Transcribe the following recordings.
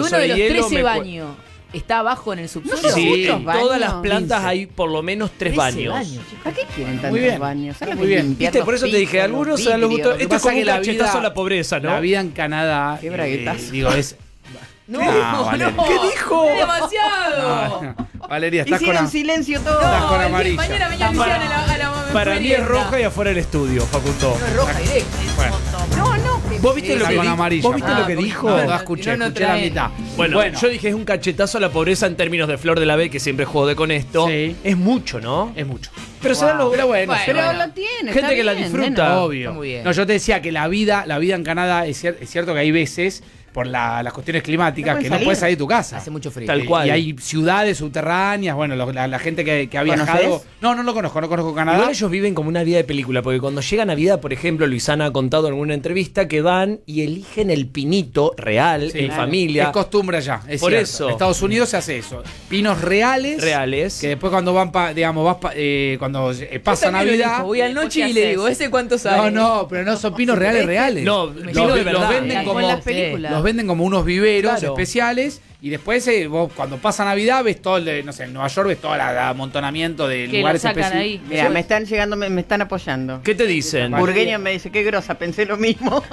uno de los hielo 13 baños está abajo en el subsuelo. Sí, en baños? todas las plantas 15. hay por lo menos 3 baños. ¿Para qué quieren Muy tantos bien. baños? ¿Saben Muy que bien. limpiar Viste, los por eso te dije, pisos, algunos los se les gustó. vidrios? Esto es pasa como que un la cachetazo vida- a la pobreza, ¿no? La vida en Canadá, Qué braguetazo. digo, es... No, Valeria. ¿Qué dijo? Es demasiado. No, Valeria, estás con... Hicieron silencio todo. Estás con el día- amarilla. Mañana me llaman a la Para mí es roja y afuera del estudio, Facundo. No es roja directa. Bueno, No. ¿Vos viste lo está que con dijo? amarilla. ¿Vos viste lo que porque- dijo? No, No, no escuché, no escuché la trae. mitad. Bueno, yo dije es un cachetazo a la pobreza en términos de Flor de la B, que siempre jode con esto. Sí. Es mucho, ¿no? Es mucho. Pero se dan los... Pero bueno, Bueno, Pero bueno. lo tiene. Gente está que la bien, disfruta. nena. Obvio. Está muy bien. No, yo te decía que la vida en Canadá es cierto que hay veces, por las cuestiones climáticas, No que puedes no salir. puedes salir de tu casa. Hace mucho frío. Tal cual. Y hay ciudades subterráneas, bueno, la gente que ha viajado. ¿Conoces? No lo conozco, no conozco Canadá. Igual ellos viven como una vida de película, porque cuando llega Navidad, por ejemplo, Luisana ha contado en alguna entrevista que van y eligen el pinito real Sí, en claro. familia. Es costumbre allá, es Por cierto. eso. En Estados Unidos se hace eso. Pinos reales. Reales. Que después cuando van, cuando pasa Navidad. Voy al noche y le digo, ¿ese cuánto No, sale? no, pero no son pinos reales. No, los, pinos de verdad. venden Como como en las películas. los venden como unos viveros Claro. especiales y después vos cuando pasa Navidad ves todo no sé, en Nueva York ves todo el amontonamiento de Que lo lugares sacan específicos. ahí. Mira, me están llegando, me están apoyando. ¿Qué te dicen? Burgueño me dice, qué grosa, pensé lo mismo.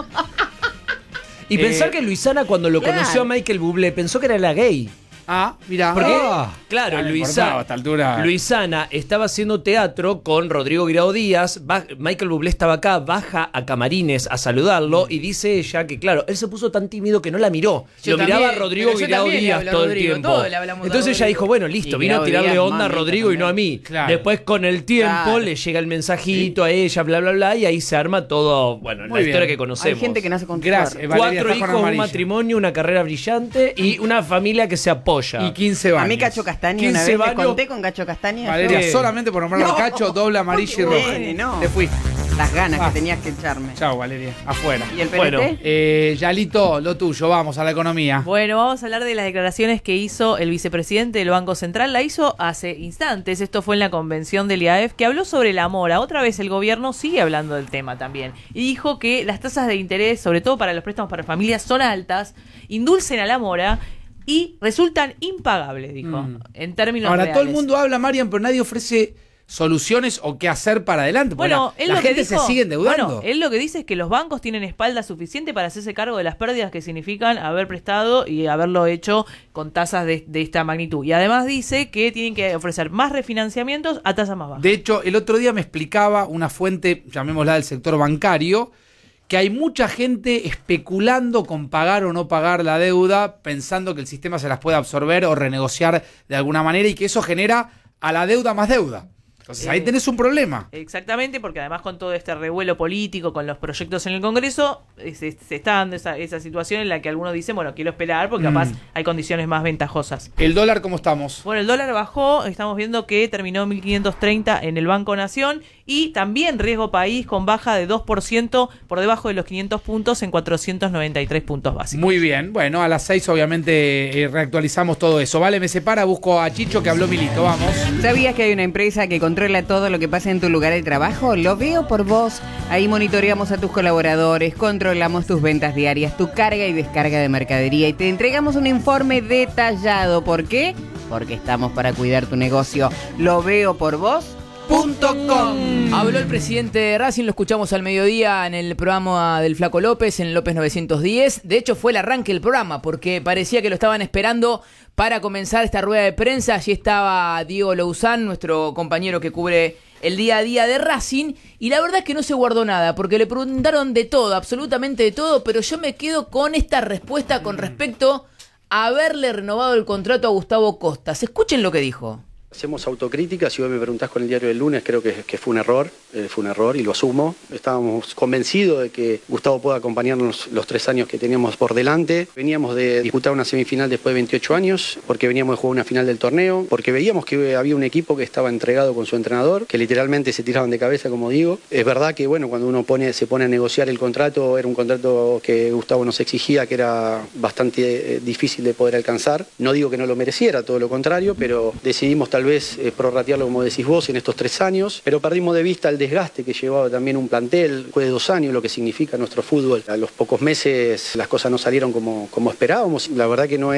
Y pensar que Luisana cuando lo Claro. conoció a Michael Bublé pensó que era la gay. Ah, mira. Porque, Ah. claro, Ya no importaba a esta altura. Luisana estaba haciendo teatro con Rodrigo Guirao Díaz. Michael Bublé estaba acá, baja a camarines a saludarlo y dice ella que, claro, él se puso tan tímido que no la miró. Yo Lo miraba también, a Rodrigo pero yo Guirao también le Díaz hablo a todo el Rodrigo, tiempo. todos le hablamos a Entonces ella Rodrigo. dijo, bueno, listo, Y vino a Guirao tirarle Díaz, onda a mamita Rodrigo y no a también. mí. Claro. Después con el tiempo Claro. le llega el mensajito a ella, bla, bla, bla, y ahí se arma todo, bueno, Muy la historia bien. que Hay conocemos. gente que nace con Gracias. suerte. Valeria, 4 estás con hijos, un amarilla. matrimonio, una carrera brillante y una familia que se apoya. Y 15 baños. A mí Cacho Castaña 15 una vez baños. les conté con Cacho Castaña. Valeria, ¿Qué? solamente por nombrar al Cacho, doble amarilla y roja. Nene, no. Te fuiste. Las ganas Ah. que tenías que echarme. Chao, Valeria. Afuera. ¿Y el PNT? Bueno, Yalito, lo tuyo, vamos a la economía. Bueno, vamos a hablar de las declaraciones que hizo el vicepresidente del Banco Central. La hizo hace instantes. Esto fue en la convención del IAEF, que habló sobre la mora. Otra vez el gobierno sigue hablando del tema también. Y dijo que las tasas de interés, sobre todo para los préstamos para familias, son altas, indulcen a la mora y resultan impagables, dijo, en términos Ahora, reales. todo el mundo habla, Marian, pero nadie ofrece soluciones o qué hacer para adelante. Porque Bueno, él la lo que gente dijo, se sigue endeudando. Bueno, él lo que dice es que los bancos tienen espalda suficiente para hacerse cargo de las pérdidas que significan haber prestado y haberlo hecho con tasas de esta magnitud. Y además dice que tienen que ofrecer más refinanciamientos a tasas más bajas. De hecho, el otro día me explicaba una fuente, llamémosla del sector bancario, que hay mucha gente especulando con pagar o no pagar la deuda, pensando que el sistema se las puede absorber o renegociar de alguna manera y que eso genera a la deuda más deuda. Entonces ahí tenés un problema. Exactamente, porque además con todo este revuelo político, con los proyectos en el Congreso, se está dando esa situación en la que algunos dicen, bueno, quiero esperar porque capaz hay condiciones más ventajosas. ¿El dólar cómo estamos? Bueno, el dólar bajó, estamos viendo que terminó en 1.530 en el Banco Nación y también riesgo país con baja de 2% por debajo de los 500 puntos en 493 puntos básicos. Muy bien, bueno, a las 6 obviamente reactualizamos todo eso. Vale, me separa, busco a Chicho que habló Milito, vamos. ¿Sabías que hay una empresa que controla todo lo que pasa en tu lugar de trabajo? Lo veo por vos. Ahí monitoreamos a tus colaboradores, controlamos tus ventas diarias, tu carga y descarga de mercadería y te entregamos un informe detallado. ¿Por qué? Porque estamos para cuidar tu negocio. Lo veo por vos. Habló el presidente de Racing, lo escuchamos al mediodía en el programa del Flaco López, en López 910. De hecho, fue el arranque del programa, porque parecía que lo estaban esperando para comenzar esta rueda de prensa. Allí estaba Diego Louzán, nuestro compañero que cubre el día a día de Racing, y la verdad es que no se guardó nada, porque le preguntaron de todo, absolutamente de todo, pero yo me quedo con esta respuesta con respecto a haberle renovado el contrato a Gustavo Costas. Escuchen lo que dijo. Hacemos autocrítica, si vos me preguntás con el diario del lunes, creo que fue un error y lo asumo. Estábamos convencidos de que Gustavo pueda acompañarnos los 3 años que teníamos por delante. Veníamos de disputar una semifinal después de 28 años, porque veníamos de jugar una final del torneo, porque veíamos que había un equipo que estaba entregado con su entrenador, que literalmente se tiraban de cabeza, como digo. Es verdad que bueno, cuando uno se pone a negociar el contrato, era un contrato que Gustavo nos exigía, que era bastante difícil de poder alcanzar. No digo que no lo mereciera, todo lo contrario, pero decidimos tal vez prorratearlo, como decís vos, en estos 3 años, pero perdimos de vista el desgaste que llevaba también un plantel, después de 2 años, lo que significa nuestro fútbol. A los pocos meses las cosas no salieron como esperábamos. La verdad que no